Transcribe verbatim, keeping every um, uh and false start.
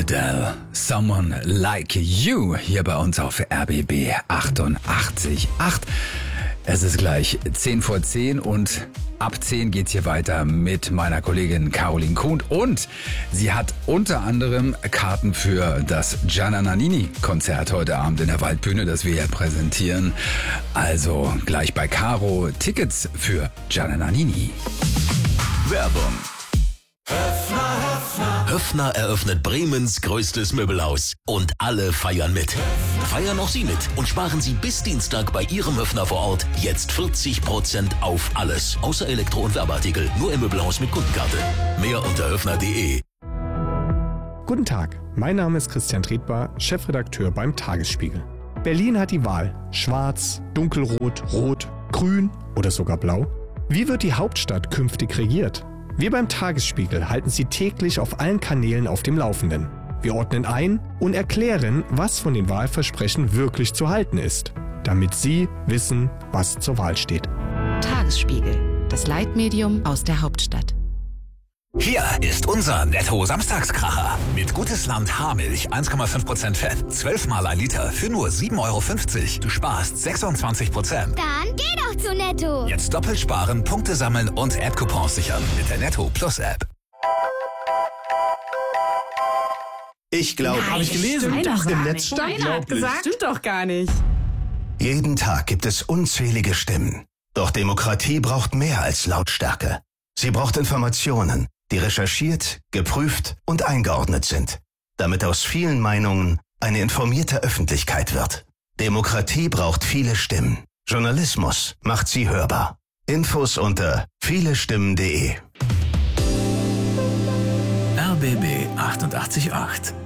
Adele, Someone Like You, hier bei uns auf R B B achtundachtzig Komma acht. Es ist gleich zehn vor zehn und ab zehn geht's hier weiter mit meiner Kollegin Caroline Kuhn. Und sie hat unter anderem Karten für das Gianna Nannini-Konzert heute Abend in der Waldbühne, das wir hier präsentieren. Also gleich bei Caro Tickets für Gianna Nannini. Werbung. Höffner eröffnet Bremens größtes Möbelhaus und alle feiern mit. Feiern auch Sie mit und sparen Sie bis Dienstag bei Ihrem Höffner vor Ort jetzt vierzig Prozent auf alles. Außer Elektro- und Werbeartikel. Nur im Möbelhaus mit Kundenkarte. Mehr unter höffner punkt de. Guten Tag, mein Name ist Christian Tretbar, Chefredakteur beim Tagesspiegel. Berlin hat die Wahl. Schwarz, dunkelrot, rot, grün oder sogar blau. Wie wird die Hauptstadt künftig regiert? Wir beim Tagesspiegel halten Sie täglich auf allen Kanälen auf dem Laufenden. Wir ordnen ein und erklären, was von den Wahlversprechen wirklich zu halten ist, damit Sie wissen, was zur Wahl steht. Tagesspiegel, das Leitmedium aus der Hauptstadt. Hier ist unser Netto-Samstagskracher. Mit Gutes Land Haarmilch, eins Komma fünf Prozent Fett, zwölf Mal ein Liter für nur sieben Euro fünfzig. Du sparst sechsundzwanzig Prozent. Dann geh doch zu Netto. Jetzt doppelt sparen, Punkte sammeln und App-Coupons sichern mit der Netto Plus App. Ich glaube, Habe ich gelesen. Stimmt Doch doch im gar Netz nicht. stand. Einer hat gesagt. Stimmt doch gar nicht. Jeden Tag gibt es unzählige Stimmen. Doch Demokratie braucht mehr als Lautstärke. Sie braucht Informationen, die recherchiert, geprüft und eingeordnet sind, damit aus vielen Meinungen eine informierte Öffentlichkeit wird. Demokratie braucht viele Stimmen. Journalismus macht sie hörbar. Infos unter vielestimmen punkt de. R B B achtundachtzig Komma acht.